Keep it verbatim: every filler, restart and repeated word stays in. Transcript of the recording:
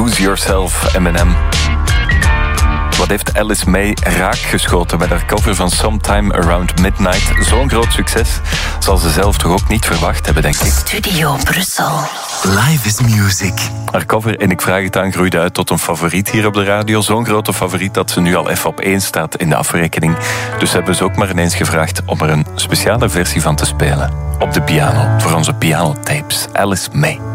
Lose Yourself, Eminem. Wat heeft Alice May raakgeschoten met haar cover van Sometime Around Midnight? Zo'n groot succes zal ze zelf toch ook niet verwacht hebben, denk ik. Studio Brussel. Live is music. Haar cover, en ik vraag het aan, groeide uit tot een favoriet hier op de radio. Zo'n grote favoriet dat ze nu al even op één staat in de afrekening. Dus hebben ze ook maar ineens gevraagd om er een speciale versie van te spelen. Op de piano, voor onze pianotapes. Alice May.